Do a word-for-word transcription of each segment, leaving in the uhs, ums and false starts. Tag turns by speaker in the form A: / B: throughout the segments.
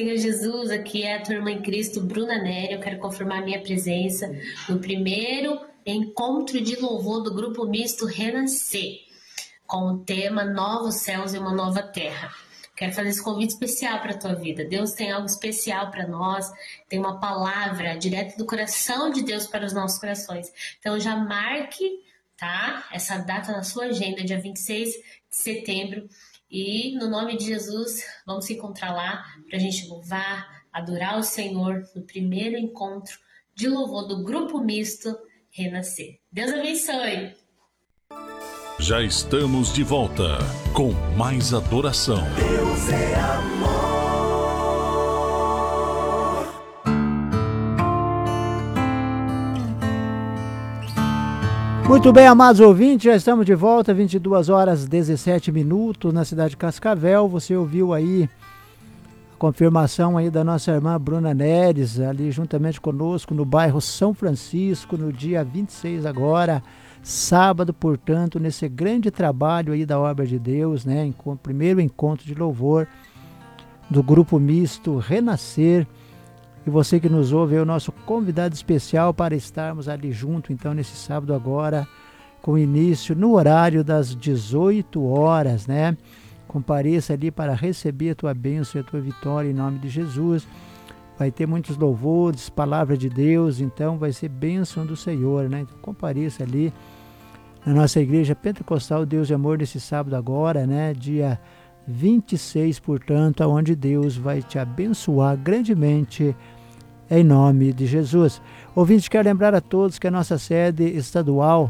A: Senhor Jesus, aqui é a tua irmã em Cristo, Bruna Nery. Eu quero confirmar minha presença no primeiro encontro de louvor do Grupo Misto Renascer, com o tema Novos Céus e uma Nova Terra. Quero fazer esse convite especial para a tua vida. Deus tem algo especial para nós, tem uma palavra direto do coração de Deus para os nossos corações. Então já marque, tá, essa data na sua agenda, dia vinte e seis de setembro. E no nome de Jesus, vamos se encontrar lá para a gente louvar, adorar o Senhor no primeiro encontro de louvor do Grupo Misto Renascer. Deus abençoe!
B: Já estamos de volta com mais adoração.
C: Deus é amor.
D: Muito bem, amados ouvintes, já estamos de volta, vinte e duas horas e dezessete minutos na cidade de Cascavel. Você ouviu aí a confirmação aí da nossa irmã Bruna Nery, ali juntamente conosco no bairro São Francisco, no dia vinte e seis agora, sábado, portanto, nesse grande trabalho aí da obra de Deus, né? Em primeiro encontro de louvor do Grupo Misto Renascer. E você que nos ouve é o nosso convidado especial para estarmos ali junto, então, nesse sábado agora, com início no horário das dezoito horas, né? Compareça ali para receber a tua bênção e a tua vitória em nome de Jesus. Vai ter muitos louvores, palavra de Deus, então vai ser bênção do Senhor, né? Então, compareça ali na nossa igreja pentecostal Deus de Amor nesse sábado agora, né? Dia vinte e seis, portanto, onde Deus vai te abençoar grandemente em nome de Jesus. Ouvinte, quero lembrar a todos que a nossa sede estadual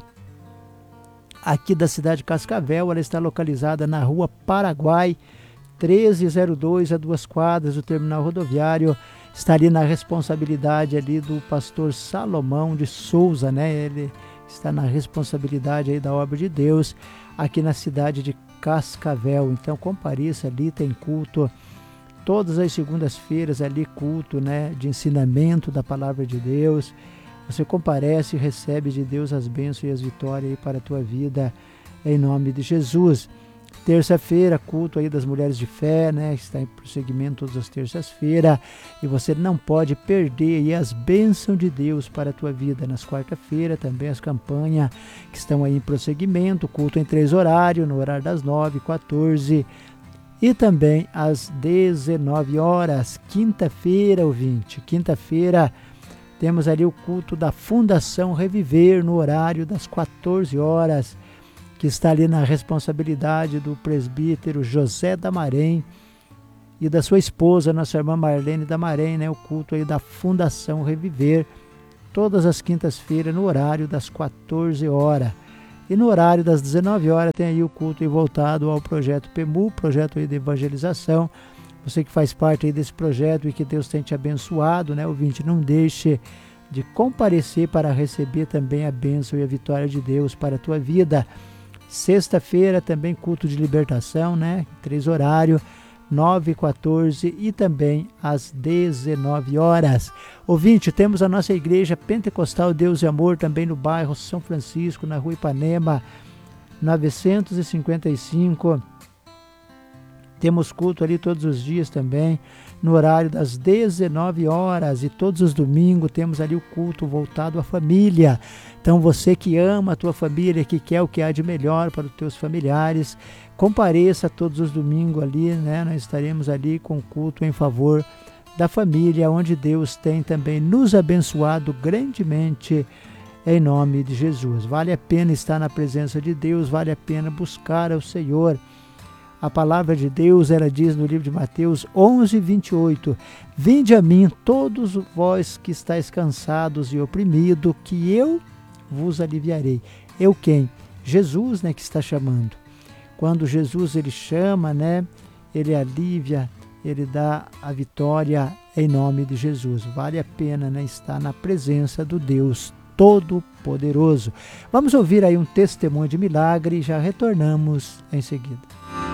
D: aqui da cidade de Cascavel, ela está localizada na rua Paraguai, treze zero dois, a duas quadras do terminal rodoviário. Está ali na responsabilidade ali do pastor Salomão de Souza, né? Ele está na responsabilidade aí da obra de Deus aqui na cidade de Cascavel. Então compareça ali, tem culto todas as segundas-feiras ali, culto, né, de ensinamento da palavra de Deus. Você comparece e recebe de Deus as bênçãos e as vitórias aí para a tua vida em nome de Jesus. Terça-feira, culto aí das mulheres de fé, né? Está em prosseguimento todas as terças-feiras. E você não pode perder aí as bênçãos de Deus para a tua vida. Nas quarta-feira também as campanhas que estão aí em prosseguimento. Culto em três horários, no horário das nove, quatorze e também às dezenove horas. Quinta-feira, ouvinte, quinta-feira temos ali o culto da Fundação Reviver no horário das quatorze horas. Que está ali na responsabilidade do presbítero José Damarém e da sua esposa, nossa irmã Marlene Damarém, né? O culto aí da Fundação Reviver, todas as quintas-feiras no horário das quatorze horas. E no horário das dezenove horas tem aí o culto aí voltado ao projeto P E M U, projeto aí de evangelização. Você que faz parte aí desse projeto e que Deus tem te abençoado, né? Ouvinte, não deixe de comparecer para receber também a bênção e a vitória de Deus para a tua vida. Sexta-feira também culto de libertação, né? Três horários, nove, quatorze e também às dezenove horas. Ouvinte, temos a nossa igreja pentecostal Deus e Amor também no bairro São Francisco, na rua Ipanema, novecentos e cinquenta e cinco. Temos culto ali todos os dias também, no horário das dezenove horas, e todos os domingos temos ali o culto voltado à família. Então você que ama a tua família, que quer o que há de melhor para os teus familiares, compareça todos os domingos ali, né? Nós estaremos ali com culto em favor da família, onde Deus tem também nos abençoado grandemente em nome de Jesus. Vale a pena estar na presença de Deus, vale a pena buscar ao Senhor. A palavra de Deus, ela diz no livro de Mateus onze, vinte e oito, vinde a mim todos vós que estáis cansados e oprimidos, que eu vos aliviarei. Eu quem? Jesus, né, que está chamando. Quando Jesus ele chama, né, ele alivia, ele dá a vitória em nome de Jesus. Vale a pena, né, estar na presença do Deus Todo-Poderoso. Vamos ouvir aí um testemunho de milagre e já retornamos em seguida.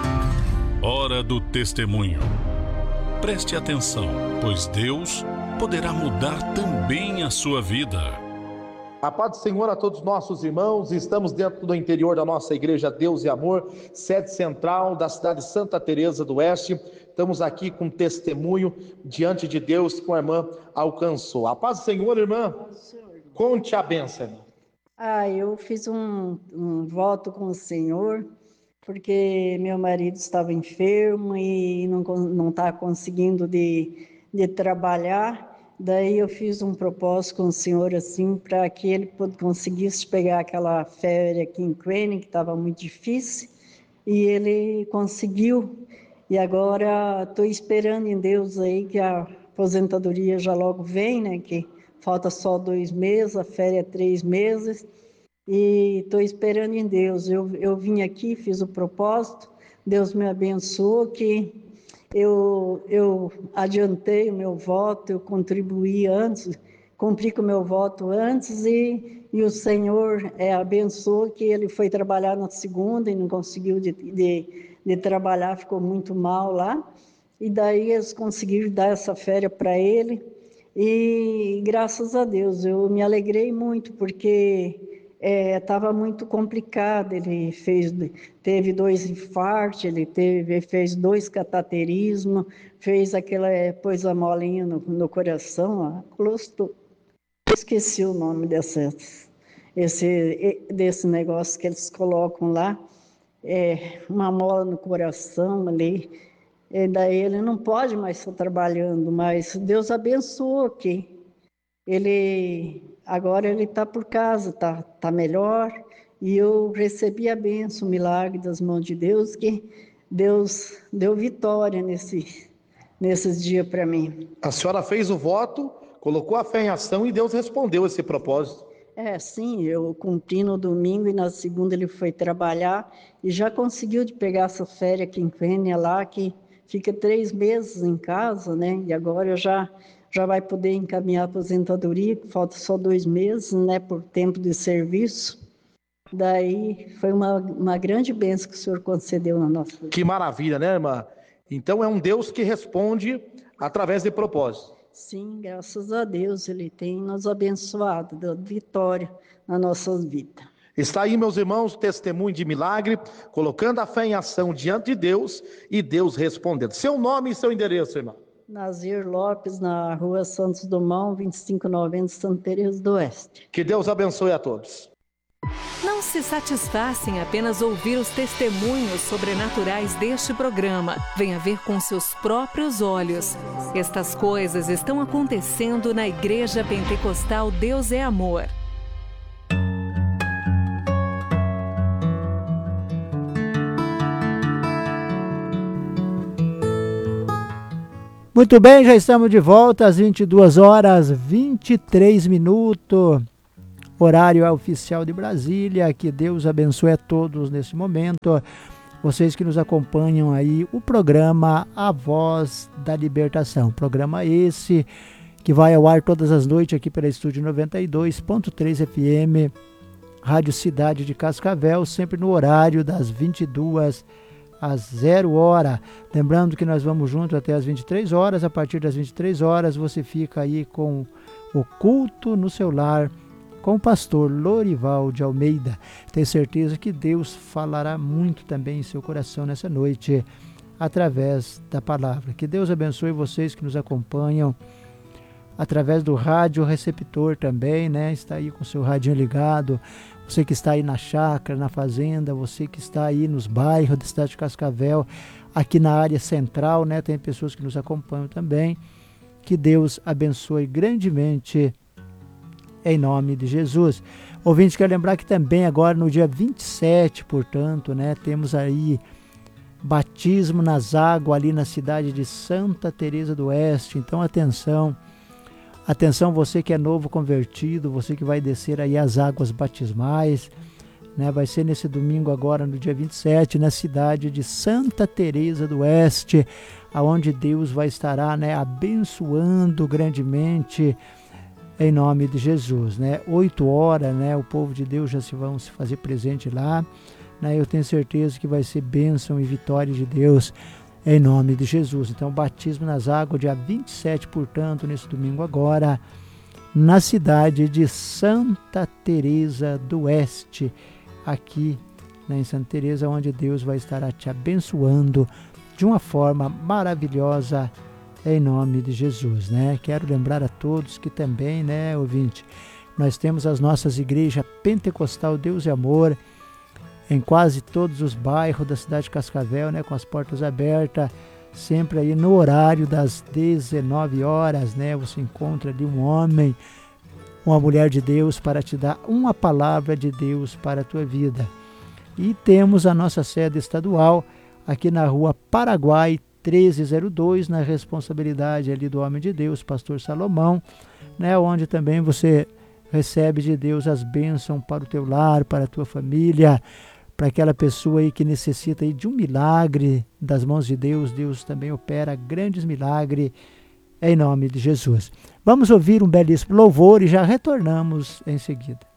B: Hora do testemunho. Preste atenção, pois Deus poderá mudar também a sua vida.
E: A paz do Senhor a todos nossos irmãos. Estamos dentro do interior da nossa igreja Deus e Amor, sede central da cidade de Santa Teresa do Oeste. estamos aqui com testemunho diante de Deus que a irmã alcançou. A paz do Senhor, irmã. Conte a bênção, irmã.
F: Ah, eu fiz um, um voto com o Senhor, porque meu marido estava enfermo e não não está conseguindo de, de trabalhar. Daí eu fiz um propósito com o Senhor assim, para que ele conseguisse pegar aquela férias aqui em Quênia, que estava muito difícil, e ele conseguiu. E agora estou esperando em Deus aí que a aposentadoria já logo vem, né? Que falta só dois meses, a férias é três meses. E estou esperando em Deus. Eu, eu vim aqui, fiz o propósito, Deus me abençoou, que eu, eu adiantei o meu voto, eu contribuí antes, cumpri com o meu voto antes e, e o Senhor é, abençoou que ele foi trabalhar na segunda e não conseguiu de, de, de trabalhar, ficou muito mal lá. E daí eles conseguiram dar essa férias para ele e graças a Deus eu me alegrei muito, porque estava é, muito complicado. Ele fez, teve dois infartos, ele teve, fez dois cateterismos, fez aquela, pôs a molinha no, no coração, a closto, esqueci o nome dessa, esse, desse negócio que eles colocam lá, é, uma mola no coração ali, e daí ele não pode mais estar trabalhando, mas Deus abençoou que ele... Agora ele está por casa, está tá melhor, e eu recebi a bênção, o milagre das mãos de Deus, que Deus deu vitória nesse, nesses dias para mim.
E: A senhora fez o voto, colocou a fé em ação e Deus respondeu esse propósito.
F: É, sim, eu cumpri no domingo e na segunda ele foi trabalhar e já conseguiu de pegar essa férias aqui em Quênia lá, que fica três meses em casa, né? E agora eu já... já vai poder encaminhar a aposentadoria, que falta só dois meses, né, por tempo de serviço. Daí foi uma, uma grande bênção que o Senhor concedeu na nossa vida.
E: Que maravilha, né, irmã? Então é um Deus que responde através de propósito.
F: Sim, graças a Deus, Ele tem nos abençoado, dando vitória na nossa vida.
E: Está aí, meus irmãos, testemunho de milagre, colocando a fé em ação diante de Deus e Deus respondendo. Seu nome e seu endereço, irmã?
F: Nazir Lopes, na rua Santos Dumont, vinte e cinco noventa, Santa Teresa do Oeste.
E: Que Deus abençoe a todos.
G: Não se satisfaça em apenas ouvir os testemunhos sobrenaturais deste programa. Venha ver com seus próprios olhos. Estas coisas estão acontecendo na Igreja Pentecostal Deus é Amor.
D: Muito bem, já estamos de volta às vinte e duas horas e vinte e três minutos. Horário é oficial de Brasília. Que Deus abençoe a todos nesse momento. Vocês que nos acompanham aí, o programa A Voz da Libertação. Programa esse que vai ao ar todas as noites aqui pela Estúdio noventa e dois ponto três F M, Rádio Cidade de Cascavel, sempre no horário das vinte e duas às zero hora. Lembrando que nós vamos junto até às vinte e três horas. A partir das vinte e três horas você fica aí com o culto no seu lar com o pastor Lorival de Almeida. Tenho certeza que Deus falará muito também em seu coração nessa noite através da palavra. Que Deus abençoe vocês que nos acompanham através do rádio receptor também, né? Está aí com o seu radinho ligado. Você que está aí na chácara, na fazenda, você que está aí nos bairros da cidade de Cascavel, aqui na área central, né? Tem pessoas que nos acompanham também. Que Deus abençoe grandemente em nome de Jesus. Ouvinte, quero lembrar que também agora no dia vinte e sete, portanto, né? Temos aí batismo nas águas ali na cidade de Santa Teresa do Oeste. Então atenção. Atenção, você que é novo convertido, você que vai descer aí as águas batismais, né? Vai ser nesse domingo agora, no dia vinte e sete, na cidade de Santa Teresa do Oeste, aonde Deus vai estar, né, abençoando grandemente em nome de Jesus, né? Oito horas, né? O povo de Deus já se vão se fazer presente lá, né? Eu tenho certeza que vai ser bênção e vitória de Deus em nome de Jesus. Então, batismo nas águas, dia vinte e sete, portanto, nesse domingo agora, na cidade de Santa Teresa do Oeste, aqui, né, em Santa Teresa, onde Deus vai estar te abençoando de uma forma maravilhosa, em nome de Jesus, né? Quero lembrar a todos que também, né, ouvinte, nós temos as nossas igrejas Pentecostal Deus e Amor em quase todos os bairros da cidade de Cascavel, né, com as portas abertas, sempre aí no horário das dezenove horas, né? Você encontra ali um homem, uma mulher de Deus para te dar uma palavra de Deus para a tua vida. E temos a nossa sede estadual aqui na rua Paraguai treze zero dois, na responsabilidade ali do homem de Deus, pastor Salomão, né, onde também você recebe de Deus as bênçãos para o teu lar, para a tua família, para aquela pessoa aí que necessita aí de um milagre das mãos de Deus. Deus também opera grandes milagres em nome de Jesus. Vamos ouvir um belíssimo louvor e já retornamos em seguida.